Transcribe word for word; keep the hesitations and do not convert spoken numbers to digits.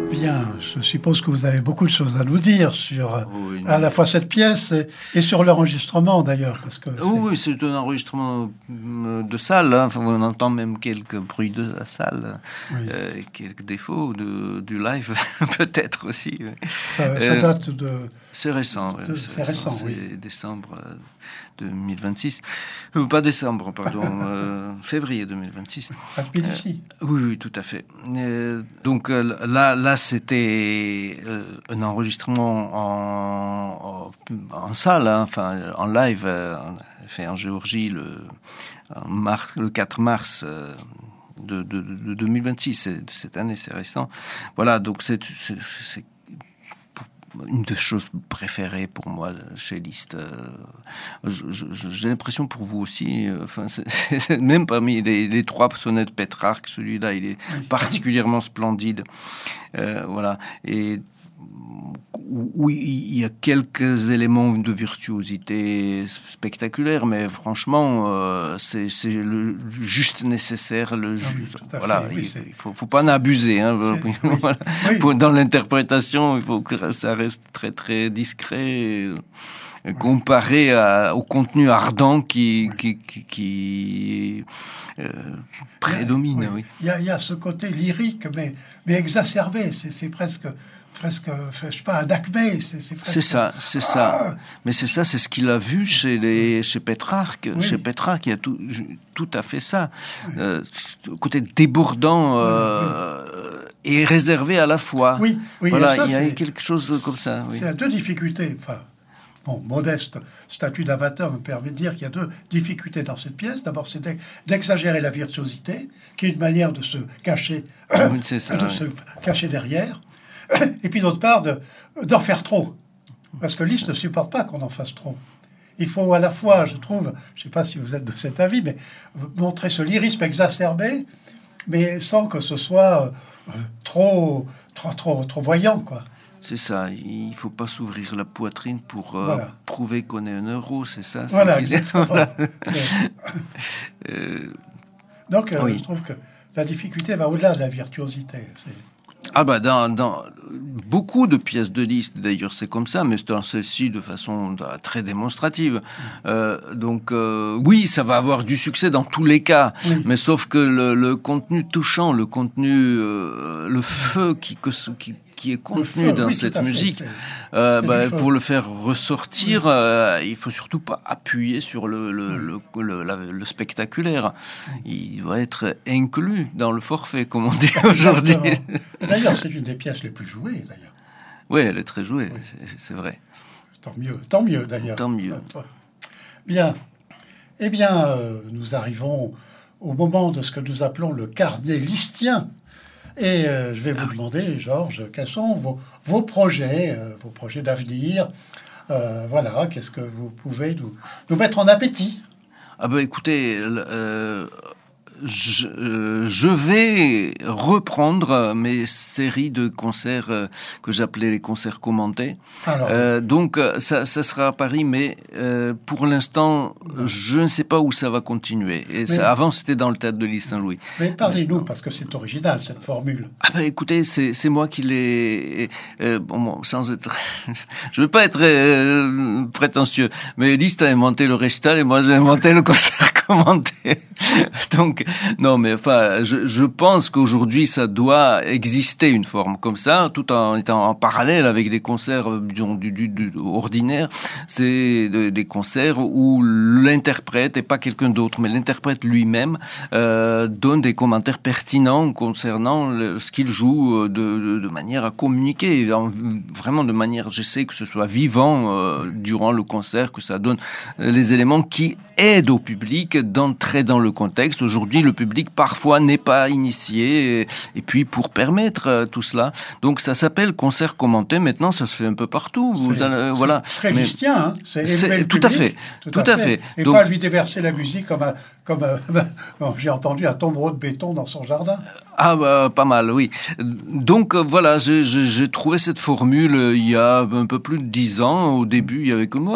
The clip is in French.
Bien, je suppose que vous avez beaucoup de choses à nous dire sur oui, à la fois cette pièce et, et sur l'enregistrement d'ailleurs. Parce que c'est... Oui, c'est un enregistrement de salle. Hein. Enfin, on entend même quelques bruits de la salle, oui. euh, quelques défauts de, du live, peut-être aussi. Ça, euh, ça date de... C'est récent, de, c'est, c'est récent, récent, oui. C'est décembre deux mille vingt-six. Euh, pas décembre, pardon, euh, février deux mille vingt-six. À Tbilissi. Euh, oui, oui, tout à fait. Euh, donc euh, là, là, c'était euh, un enregistrement en, en, en salle, hein, enfin en live, euh, fait en Géorgie le, en mars, le quatre mars. Euh, de, de, de deux mille vingt-six, c'est, de cette année, c'est récent. Voilà, donc c'est, c'est, c'est une des choses préférées pour moi chez Liszt. Euh, je, je, j'ai l'impression pour vous aussi, euh, enfin, c'est, c'est, même parmi les, les trois sonnettes de Pétrarque, celui-là, il est particulièrement splendide. Euh, voilà. Et où il y a quelques éléments de virtuosité spectaculaire, mais franchement, euh, c'est, c'est le juste nécessaire. Le juste, oui, voilà, fait, oui, il, il faut, faut pas en abuser. Hein, oui, voilà. Oui. Pour, dans l'interprétation, il faut que ça reste très très discret, et, oui. comparé à, au contenu ardent qui oui. qui, qui, qui euh, prédomine. Oui. Oui. Il y a, il y a ce côté lyrique, mais mais exacerbé. C'est, c'est presque. presque, je sais pas, un acmé. C'est, c'est, presque... c'est ça, c'est ah ça. Mais c'est ça, c'est ce qu'il a vu chez les, chez Pétrarque. Oui. Chez Pétrarque, il y a tout, tout à fait ça. Oui. Euh, côté débordant euh, oui, oui. et réservé à la fois. Oui, oui. Voilà, ça, il y a c'est, quelque chose comme ça. Oui. C'est à deux difficultés. Enfin, bon, modeste statut d'amateur me permet de dire qu'il y a deux difficultés dans cette pièce. D'abord, c'est d'exagérer la virtuosité, qui est une manière de se cacher, oui, c'est ça, de oui. se cacher derrière. Et puis d'autre part, de, d'en faire trop. Parce que Liszt ne supporte pas qu'on en fasse trop. Il faut à la fois, je trouve, je ne sais pas si vous êtes de cet avis, mais montrer ce lyrisme exacerbé, mais sans que ce soit euh, trop, trop, trop, trop voyant, quoi. C'est ça, il ne faut pas s'ouvrir la poitrine pour euh, voilà. prouver qu'on est un euro, c'est ça. C'est voilà, exactement. voilà. euh... Donc, euh, oui. je trouve que la difficulté va au-delà de la virtuosité. C'est... Ah bah dans, dans beaucoup de pièces de Liszt, d'ailleurs c'est comme ça, mais dans celle-ci de façon très démonstrative. Euh, donc euh, oui, ça va avoir du succès dans tous les cas, oui. mais sauf que le, le contenu touchant, le contenu, euh, le feu qui, que, qui qui est contenu feu, dans oui, cette fait, musique, c'est, euh, c'est bah, pour le faire ressortir, oui. euh, il faut surtout pas appuyer sur le, le, oui. le, le, la, le spectaculaire. Il doit être inclus dans le forfait, comme on dit aujourd'hui. D'ailleurs, c'est une des pièces les plus jouées, d'ailleurs. Oui, elle est très jouée, oui. c'est, c'est vrai. Tant mieux, tant mieux, d'ailleurs. Tant mieux. Bien. Eh bien, euh, nous arrivons au moment de ce que nous appelons le carnet listien. Et euh, je vais vous demander, Georges, quels sont vos, vos projets, euh, vos projets d'avenir. Euh, voilà, qu'est-ce que vous pouvez nous, nous mettre en appétit? Ah ben écoutez, euh, je, euh, je vais reprendre mes séries de concerts euh, que j'appelais les concerts commentés. Alors, euh, donc ça, ça sera à Paris, mais euh, pour l'instant, non. je ne sais pas où ça va continuer. Et ça, avant, c'était dans le théâtre de Lys Saint-Louis. Mais parlez-nous, mais, parce que c'est original cette formule. Ah ben écoutez, c'est, c'est moi qui l'ai. Euh, bon, sans être, je veux pas être euh, prétentieux, mais Liszt a inventé le récital et moi j'ai inventé le concert commenté. Donc non, mais enfin, je, je pense qu'aujourd'hui ça doit exister une forme comme ça, tout en étant en parallèle avec des concerts disons, du, du, du ordinaire. C'est de, des concerts où l'interprète et pas quelqu'un d'autre, mais l'interprète lui-même euh, donne des commentaires pertinents concernant le, ce qu'il joue de, de, de manière à communiquer, vraiment de manière, j'essaie que ce soit vivant euh, durant le concert, que ça donne les éléments qui aident au public d'entrer dans le contexte. Aujourd'hui, le public parfois n'est pas initié, et, et puis pour permettre euh, tout cela. Donc ça s'appelle concert commenté. Maintenant, ça se fait un peu partout. Vous, c'est, euh, voilà. C'est très lystien, hein. C'est, c'est tout public, à fait, tout, tout à à fait. fait. Et donc, pas lui déverser la musique comme un, comme un, bon, j'ai entendu un tombereau de béton dans son jardin. Ah bah, pas mal, oui. Donc euh, voilà, j'ai, j'ai, j'ai trouvé cette formule euh, il y a un peu plus de dix ans. Au début, il y avait que moi.